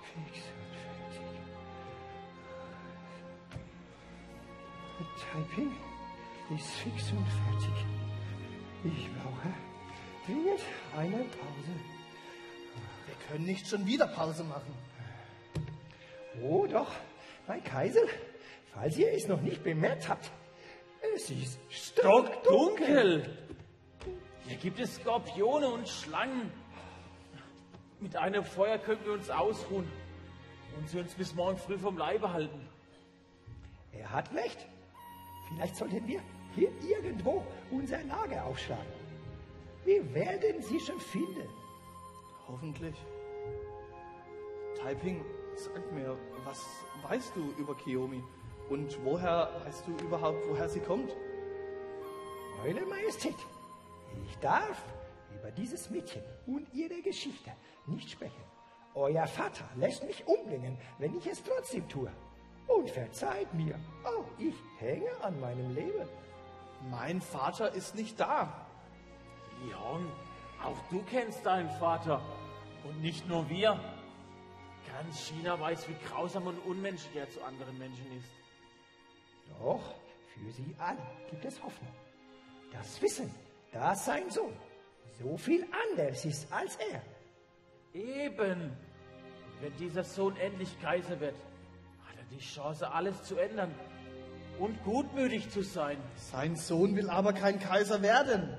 Fix und fertig. Taiping ist fix und fertig. Ich brauche dringend eine Pause. Wir können nicht schon wieder Pause machen. Oh doch, mein Kaiser, falls ihr es noch nicht bemerkt habt, es ist stockdunkel. Hier gibt es Skorpione und Schlangen. Mit einem Feuer können wir uns ausruhen und sie uns bis morgen früh vom Leibe halten. Er hat recht. Vielleicht sollten wir hier irgendwo unser Lager aufschlagen. Wir werden sie schon finden. Hoffentlich. Taiping, sag mir, was weißt du über Kiyomi? Und woher weißt du überhaupt, woher sie kommt? Eure Majestät, ich darf über dieses Mädchen und ihre Geschichte nicht sprechen. Euer Vater lässt mich umbringen, wenn ich es trotzdem tue. Und verzeiht mir, auch ich hänge an meinem Leben. Mein Vater ist nicht da. Leon, auch du kennst deinen Vater. Und nicht nur wir. Ganz China weiß, wie grausam und unmenschlich er zu anderen Menschen ist. Doch für sie alle gibt es Hoffnung. Das Wissen, dass sein Sohn so viel anders ist als er. Eben. Wenn dieser Sohn endlich Kaiser wird, hat er die Chance, alles zu ändern und gutmütig zu sein. Sein Sohn will aber kein Kaiser werden.